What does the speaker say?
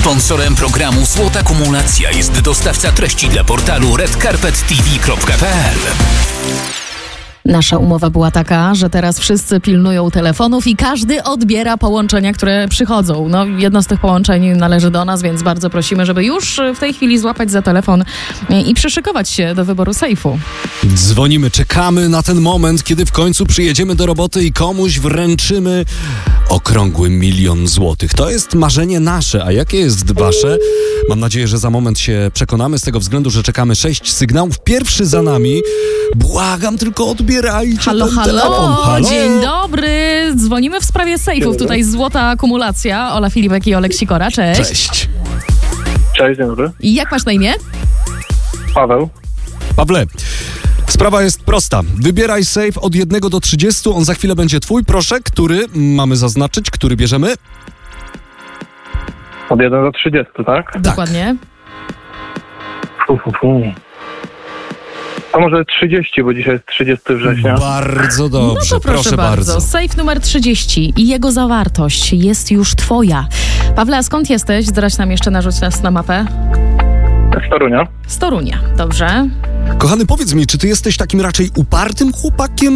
Sponsorem programu Złota Kumulacja jest dostawca treści dla portalu redcarpettv.pl. Nasza umowa była taka, że teraz wszyscy pilnują telefonów i każdy odbiera połączenia, które przychodzą. No, jedno z tych połączeń należy do nas, więc bardzo prosimy, żeby już w tej chwili złapać za telefon i przyszykować się do wyboru sejfu. Dzwonimy, czekamy na ten moment, kiedy w końcu przyjedziemy do roboty i komuś wręczymy okrągły 1 000 000 złotych. To jest marzenie nasze, a jakie jest wasze? Mam nadzieję, że za moment się przekonamy z tego względu, że czekamy 6 sygnałów. Pierwszy za nami. Błagam, tylko odbierajcie Halo, ten telefon. halo, dzień dobry. Dzwonimy w sprawie sejfów. Tutaj Złota Kumulacja. Ola Filipek i Olek Sikora. Cześć. Cześć. Cześć, dzień dobry. I jak masz na imię? Paweł. Pawle, sprawa jest prosta. Wybieraj sejf od 1 do 30. On za chwilę będzie twój. Proszę, który mamy zaznaczyć, który bierzemy? Od 1 do 30, tak? Dokładnie. A może 30, bo dzisiaj jest 30 września. Bardzo dobrze, No to proszę bardzo. Sejf numer 30 i jego zawartość jest już twoja. Pawle, a skąd jesteś? Zdradź nam jeszcze, narzuć nas na mapę. Z Torunia. Z Torunia, dobrze. Kochany, powiedz mi, czy ty jesteś takim raczej upartym chłopakiem,